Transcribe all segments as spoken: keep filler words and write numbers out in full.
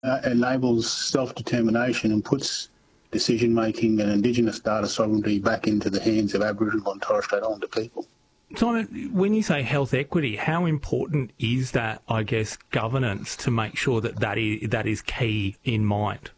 uh, enables self-determination and puts decision-making and Indigenous data sovereignty back into the hands of Aboriginal and Torres Strait Islander people. Simon, when you say health equity, how important is that, I guess, governance to make sure that that is, that is key in mind?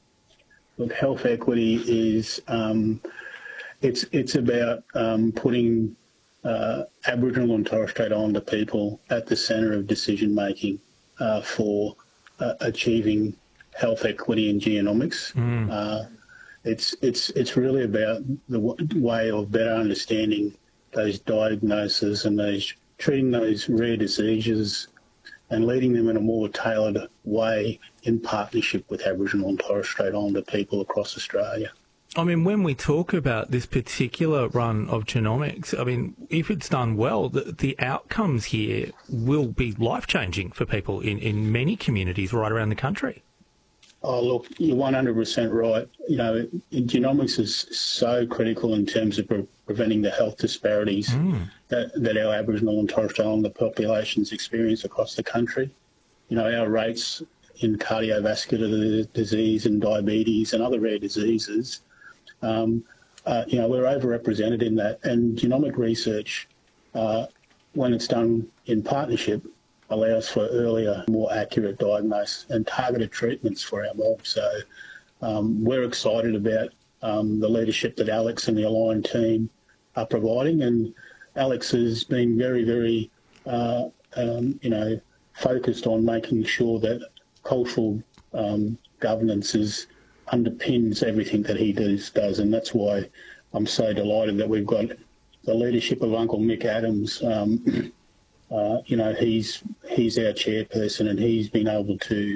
Look, health equity is, um, it's, it's about um, putting uh, Aboriginal and Torres Strait Islander people at the centre of decision-making uh, for uh, achieving health equity in genomics. Mm. Uh, it's, it's, it's really about the w- way of better understanding those diagnoses and those treating those rare diseases and leading them in a more tailored way in partnership with Aboriginal and Torres Strait Islander people across Australia. I mean, when we talk about this particular run of genomics, I mean, if it's done well, the, the outcomes here will be life-changing for people in, in many communities right around the country. Oh, look, you're one hundred percent right. You know, genomics is so critical in terms of pre- preventing the health disparities mm. that, that our Aboriginal and Torres Strait Islander populations experience across the country. You know, our rates in cardiovascular disease and diabetes and other rare diseases, um, uh, you know, we're overrepresented in that. And genomic research, uh, when it's done in partnership, allows for earlier, more accurate diagnosis and targeted treatments for our mob. So um, we're excited about um, the leadership that Alex and the Align team are providing. And Alex has been very, very, uh, um, you know, focused on making sure that cultural um, governance is, underpins everything that he does, does. And that's why I'm so delighted that we've got the leadership of Uncle Mick Adams. Um, Uh, you know, he's he's our chairperson and he's been able to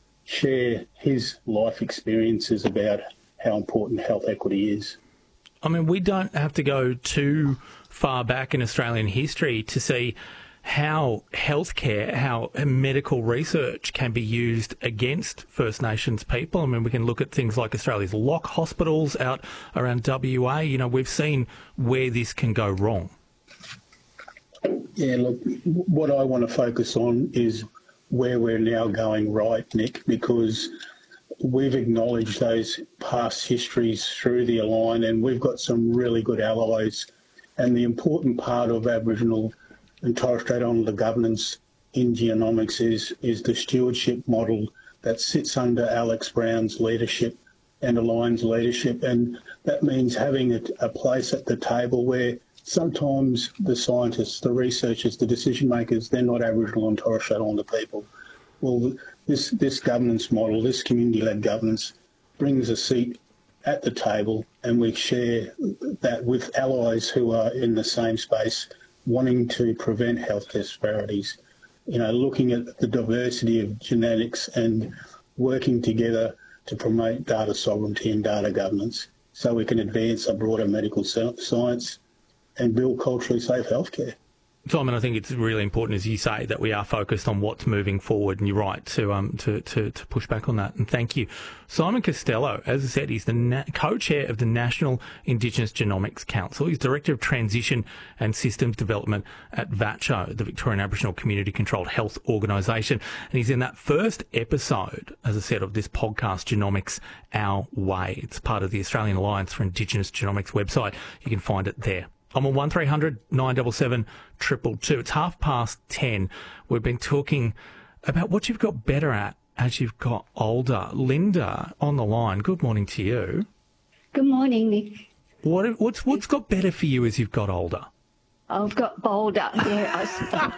share his life experiences about how important health equity is. I mean, we don't have to go too far back in Australian history to see how healthcare, how medical research can be used against First Nations people. I mean, we can look at things like Australia's lock hospitals out around W A. You know, we've seen where this can go wrong. Yeah, look, what I want to focus on is where we're now going right, Nick, because we've acknowledged those past histories through the Align and we've got some really good allies. And the important part of Aboriginal and Torres Strait Islander governance in genomics is, is the stewardship model that sits under Alex Brown's leadership and Align's leadership. And that means having a, a place at the table where sometimes the scientists, the researchers, the decision makers, they're not Aboriginal and Torres Strait Islander people. Well, this, this governance model, this community-led governance brings a seat at the table and we share that with allies who are in the same space wanting to prevent health disparities, you know, looking at the diversity of genetics and working together to promote data sovereignty and data governance so we can advance a broader medical science and build culturally safe healthcare. Simon, I think it's really important, as you say, that we are focused on what's moving forward, and you're right to um to, to, to push back on that. And thank you. Simon Costello, as I said, he's the na- co-chair of the National Indigenous Genomics Council. He's Director of Transition and Systems Development at VACCHO, the Victorian Aboriginal Community Controlled Health Organisation. And he's in that first episode, as I said, of this podcast, Genomics Our Way. It's part of the Australian Alliance for Indigenous Genomics website. You can find it there. I'm on one three hundred nine seven seven two two two. It's half past ten. We've been talking about what you've got better at as you've got older. Linda on the line. Good morning to you. Good morning, Nick. What what's what's got better for you as you've got older? I've got bolder. Yeah,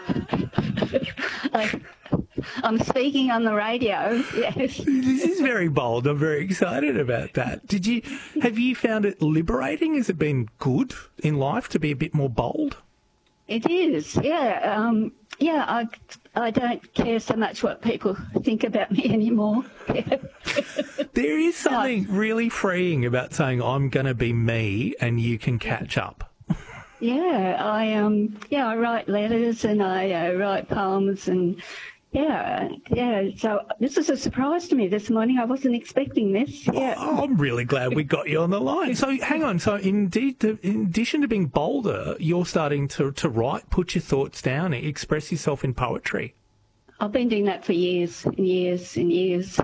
I, I, I'm speaking on the radio. Yes. This is very bold. I'm very excited about that. Did you have you found it liberating? Has it been good in life to be a bit more bold? It is. Yeah. Um, yeah. I I don't care so much what people think about me anymore. Yeah. There is something really freeing about saying I'm going to be me and you can catch up. Yeah, I um, yeah, I write letters and I uh, write poems and yeah, yeah. So this is a surprise to me this morning. I wasn't expecting this. Yeah, oh, I'm really glad we got you on the line. So hang on. So indeed, in addition to being bolder, you're starting to to write, put your thoughts down, express yourself in poetry. I've been doing that for years and years and years.